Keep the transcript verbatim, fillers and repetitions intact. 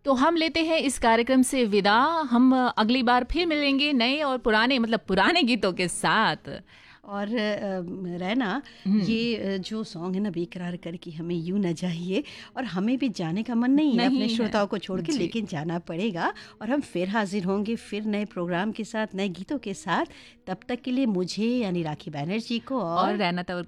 तो हम लेते हैं इस कार्यक्रम से विदा। हम अगली बार फिर मिलेंगे नए और पुराने मतलब पुराने गीतों के साथ। और रहना, ये जो सॉन्ग है ना, बेकरार कर कि हमें यूं न जाइए, और हमें भी जाने का मन नहीं है नहीं अपने है। श्रोताओं को छोड़ के, लेकिन जाना पड़ेगा। और हम फिर हाजिर होंगे फिर नए प्रोग्राम के साथ, नए गीतों के साथ। तब तक के लिए मुझे यानी राखी बैनर्जी को और, और रहना